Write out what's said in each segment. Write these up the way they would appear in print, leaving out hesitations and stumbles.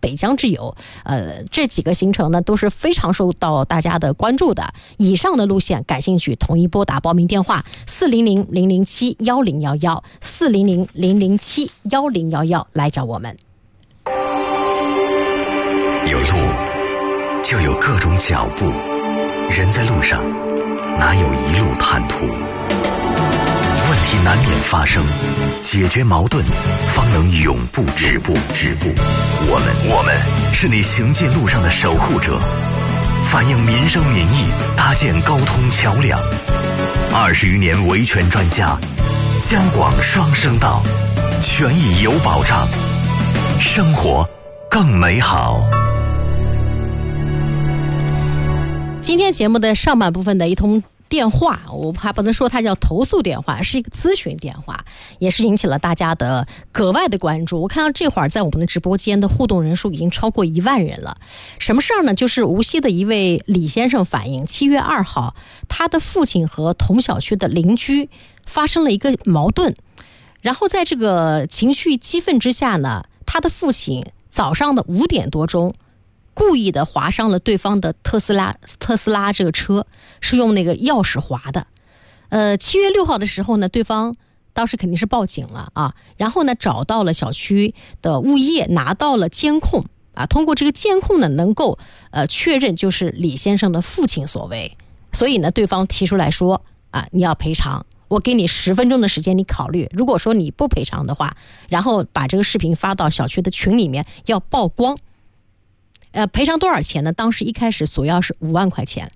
北疆之友，这几个行程呢都是非常受到大家的关注的。以上的路线感兴趣，统一拨打报名电话400-007-1011 400-007-1011来找我们。 有路就有各种脚步，人在路上哪有一路坦途？问题难免发生，解决矛盾方能永不止步。我们是你行进路上的守护者，反映民生民意，搭建沟通桥梁。20余年维权专家，江广双声道，权益有保障，生活更美好。 今天节目的上半部分的一通电话，我还不能说它叫投诉电话，是一个咨询电话，也是引起了大家的格外的关注。我看到这会儿在我们的直播间的互动人数已经超过1万人了。什么事儿呢？就是无锡的一位李先生反映，7月2号他的父亲和同小区的邻居发生了一个矛盾，然后在这个情绪激愤之下呢，他的父亲早上的5点多钟故意的划伤了对方的特斯拉这个车，是用那个钥匙划的。7月6号的时候呢，对方当时肯定是报警了啊，然后呢找到了小区的物业，拿到了监控啊，通过这个监控呢能够确认就是李先生的父亲所为，所以呢对方提出来说啊，你要赔偿，我给你10分钟的时间你考虑，如果说你不赔偿的话，然后把这个视频发到小区的群里面要曝光。赔偿多少钱呢？当时一开始索要是5万块钱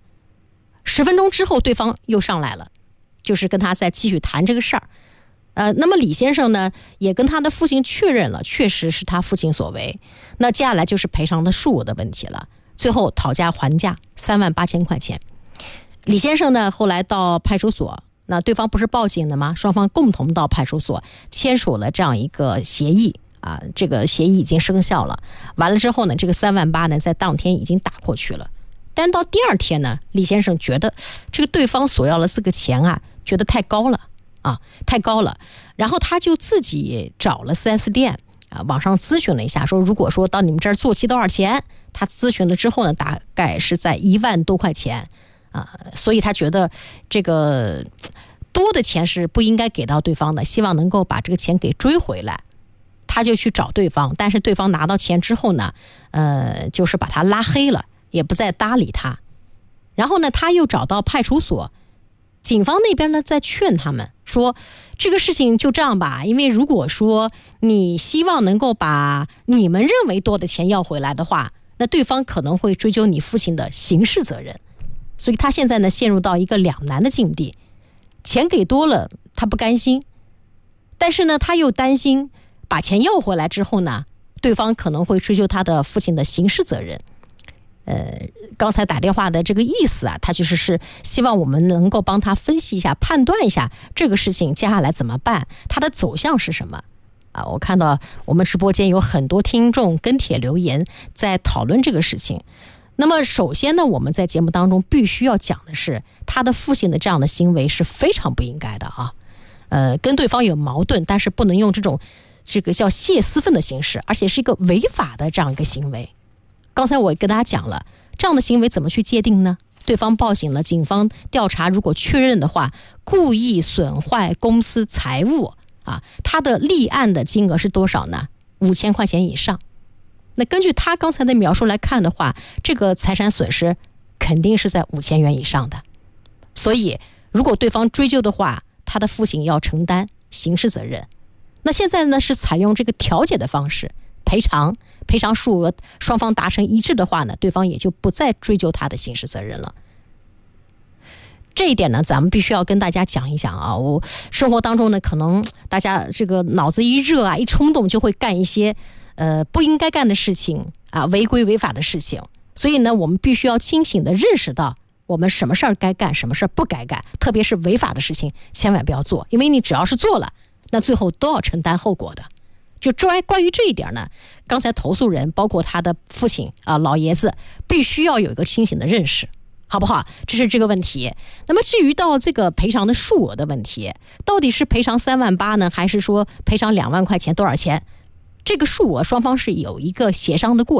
，10分钟之后对方又上来了，就是跟他再继续谈这个事儿。那么李先生呢也跟他的父亲确认了，确实是他父亲所为。那接下来就是赔偿的数额的问题了，最后讨价还价3万8千块钱。李先生呢后来到派出所，那对方不是报警的吗？双方共同到派出所签署了这样一个协议。这个协议已经生效了，完了之后呢，这个3万8呢，在当天已经打过去了。但是到第二天呢，李先生觉得这个对方索要了这个钱啊，觉得太高了啊，太高了。然后他就自己找了 4S 店啊，网上咨询了一下，说如果说到你们这儿做漆多少钱？他咨询了之后呢，大概是在1万多块钱啊，所以他觉得这个多的钱是不应该给到对方的，希望能够把这个钱给追回来。他就去找对方，但是对方拿到钱之后呢，就是把他拉黑了，也不再搭理他。然后呢，他又找到派出所，警方那边呢在劝他们说，这个事情就这样吧，因为如果说你希望能够把你们认为多的钱要回来的话，那对方可能会追究你父亲的刑事责任。所以他现在呢陷入到一个两难的境地，钱给多了他不甘心，但是呢他又担心把钱要回来之后呢，对方可能会追究他的父亲的刑事责任。刚才打电话的这个意思啊，他就是希望我们能够帮他分析一下、判断一下这个事情接下来怎么办，它的走向是什么啊？我看到我们直播间有很多听众跟帖留言在讨论这个事情。那么首先呢，我们在节目当中必须要讲的是，他的父亲的这样的行为是非常不应该的啊。跟对方有矛盾，但是不能用这个叫泄私愤的形式，而且是一个违法的这样一个行为。刚才我跟大家讲了，这样的行为怎么去界定呢？对方报警了，警方调查，如果确认的话，故意损坏公司财物啊，他的立案的金额是多少呢？5000块钱以上。那根据他刚才的描述来看的话，这个财产损失肯定是在5000元以上的。所以如果对方追究的话，他的父亲要承担刑事责任。那现在呢是采用这个调解的方式，赔偿数额双方达成一致的话呢，对方也就不再追究他的刑事责任了。这一点呢咱们必须要跟大家讲一讲啊。我生活当中呢可能大家这个脑子一热啊，一冲动就会干一些不应该干的事情啊，违规违法的事情。所以呢我们必须要清醒的认识到我们什么事儿该干，什么事儿不该干，特别是违法的事情千万不要做，因为你只要是做了，那最后都要承担后果的。就关于这一点呢，刚才投诉人包括他的父亲啊，老爷子必须要有一个清醒的认识，好不好？这是这个问题。那么至于到这个赔偿的数额的问题，到底是赔偿3万8呢，还是说赔偿2万块钱多少钱？这个数额双方是有一个协商的过程。